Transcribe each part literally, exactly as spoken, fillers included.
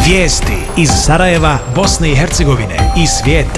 Vijesti iz Sarajeva, Bosne i Hercegovine i svijeta.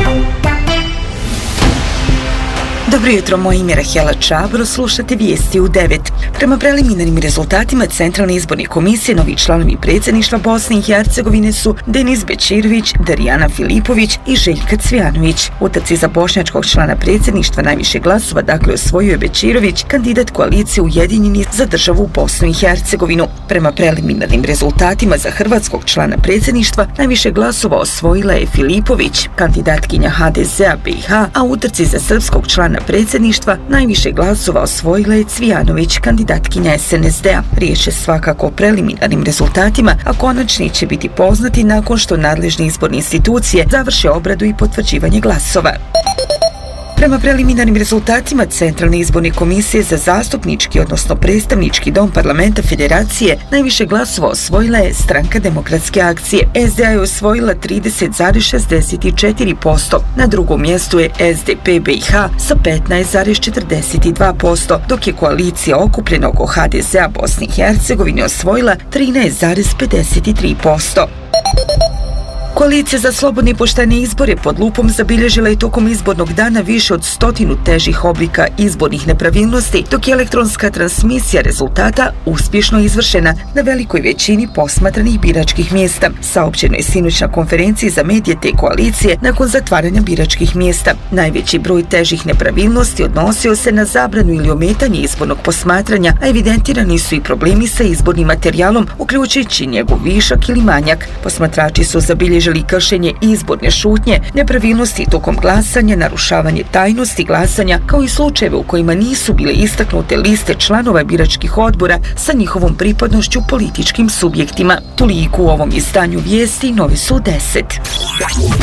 Dobro jutro, moje ime je Rahela Čabro, slušate vijesti u devet. Prema preliminarnim rezultatima Centralne izborne komisije, novi članovi predsjedništva Bosne i Hercegovine su Denis Bećirović, Darijana Filipović i Željka Cvijanović. U trci za bošnjačkog člana predsjedništva najviše glasova, dakle, osvojio je Bećirović, kandidat koalicije Ujedinjeni za državu Bosnu i Hercegovinu. Prema preliminarnim rezultatima za hrvatskog člana predsjedništva najviše glasova osvojila je Filipović, kandidatkinja ha de zea be i ha, a u trci za srpskog člana predsjedništva najviše glasova osvojila je Cvijanović, kandidatkinja es en es de a. Riječ je svakako o preliminarnim rezultatima, a konačni će biti poznati nakon što nadležne izborne institucije završe obradu i potvrđivanje glasova. Prema preliminarnim rezultatima Centralne izborne komisije za zastupnički, odnosno predstavnički dom parlamenta federacije, najviše glasova osvojila je Stranka demokratske akcije. es de a je osvojila trideset zarez šezdeset četiri posto. Na drugom mjestu je es de pe be i ha sa petnaest zarez četrdeset dva posto, dok je koalicija okupljena oko ha de zea Bosne i Hercegovine osvojila trinaest zarez pedeset tri posto. Koalicija za slobodne i poštene izbore pod lupom zabilježila je tokom izbornog dana više od stotinu težih oblika izbornih nepravilnosti, dok je elektronska transmisija rezultata uspješno izvršena na velikoj većini posmatranih biračkih mjesta. Saopćeno je sinoć na konferenciji za medije te koalicije nakon zatvaranja biračkih mjesta. Najveći broj težih nepravilnosti odnosio se na zabranu ili ometanje izbornog posmatranja, a evidentirani su i problemi sa izbornim materijalom, uključujući njegov višak ili manjak. Posmatrači su zabilježili kršenje izborne šutnje, nepravilnosti tokom glasanja, narušavanje tajnosti glasanja, kao i slučajeve u kojima nisu bile istaknute liste članova biračkih odbora sa njihovom pripadnošću političkim subjektima. Toliko u ovom izdanju vijesti, novi su deset.